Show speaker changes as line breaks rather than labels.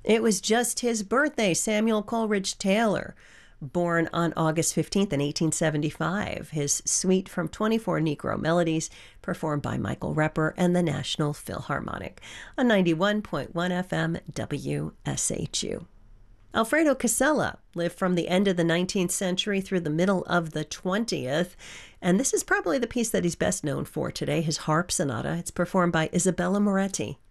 It was just his birthday, Samuel Coleridge Taylor, born on August 15th in 1875. His suite from 24 Negro Melodies, performed by Michael Repper and the National Philharmonic on 91.1 FM WSHU. Alfredo Casella lived from the end of the 19th century through the middle of the 20th, and this is probably the piece that he's best known for today, his Harp Sonata. It's performed by Isabella Moretti.